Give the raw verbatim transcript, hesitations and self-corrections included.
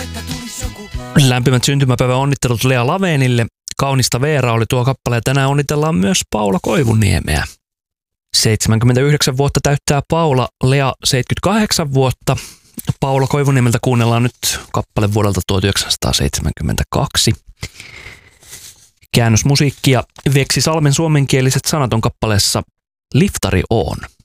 Lämpimät syntymäpäivän onnittelut Lea Lavenille. Kaunista Veera oli tuo kappale ja tänään onnitellaan myös Paula Koivuniemeä. seitsemänkymmentäyhdeksän vuotta täyttää Paula, Lea seitsemänkymmentäkahdeksan vuotta. Paula Koivuniemeltä kuunnellaan nyt kappale vuodelta tuhatyhdeksänsataaseitsemänkymmentäkaksi. Käännösmusiikki ja Veksi Salmen suomenkieliset sanat on kappaleessa Liftari oon.